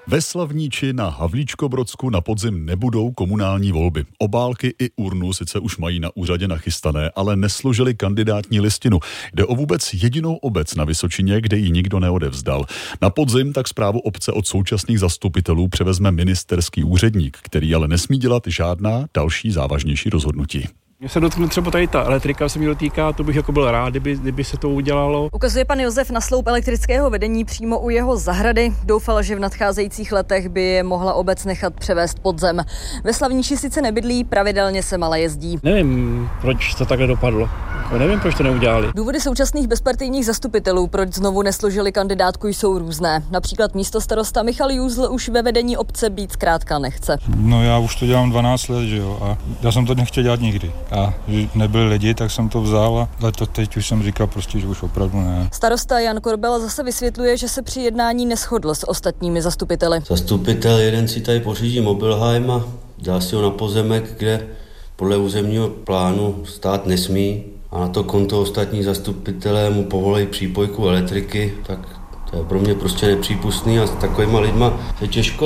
Ve Slavníči na Havlíčkobrodsku na podzim nebudou komunální volby. Obálky i urnu sice už mají na úřadě nachystané, ale nesložili kandidátní listinu. Jde o vůbec jedinou obec na Vysočině, kde ji nikdo neodevzdal. Na podzim tak správu obce od současných zastupitelů převezme ministerský úředník, který ale nesmí dělat žádná další závažnější rozhodnutí. Mě se dotkne třeba tady ta elektrika, se mi dotýká, to bych jako byl rád, kdyby se to udělalo. Ukazuje pan Josef na sloup elektrického vedení přímo u jeho zahrady. Doufal, že v nadcházejících letech by je mohla obec nechat převést pod zem. Ve Slavníči sice nebydlí, pravidelně se ale jezdí. Nevím, proč to takhle dopadlo. Nevím, proč to neudělali. Důvody současných bezpartijních zastupitelů, proč znovu nesložili kandidátku, jsou různé. Například místostarosta Michal Júzl už ve vedení obce být zkrátka nechce. No já už to dělám 12 let, že jo, a já jsem to nechtěl dělat nikdy. A že nebyli lidi, tak jsem to vzal, ale to teď už jsem říkal prostě, že už opravdu ne. Starosta Jan Korbela zase vysvětluje, že se při jednání neshodl s ostatními zastupiteli. Zastupitel jeden si tady pořídí Mobilheim a dá si ho na pozemek, kde podle územního plánu stát nesmí, a na to konto ostatní zastupitelé mu povolí přípojku elektriky, tak to je pro mě prostě nepřípustný a s takovýma lidma se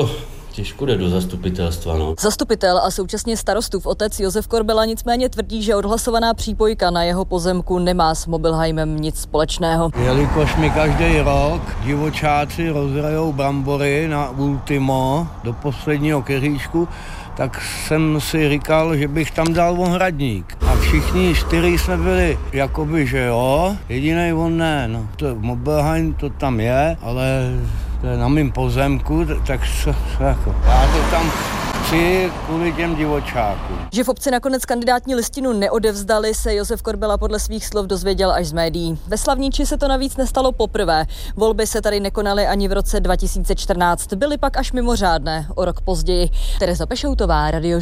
těžko jde do zastupitelstva. No. Zastupitel a současně starostův otec Josef Korbela nicméně tvrdí, že odhlasovaná přípojka na jeho pozemku nemá s Mobilheimem nic společného. Jelikož mi každý rok divočáci rozhrajou brambory na Ultimo do posledního keříčku, tak jsem si říkal, že bych tam dal ohradník. A všichni 4 jsme byli jakoby, že jo, jedinej on ne. No, to Mobilheim to tam je, ale to je na mým pozemku, tak jako, já to tam chci kvůli těm divočákům. Že v obci nakonec kandidátní listinu neodevzdali, se Josef Korbela podle svých slov dozvěděl až z médií. Ve Slavníči se to navíc nestalo poprvé. Volby se tady nekonaly ani v roce 2014. Byly pak až mimořádné, o rok později. Tereza Pešoutová, Radio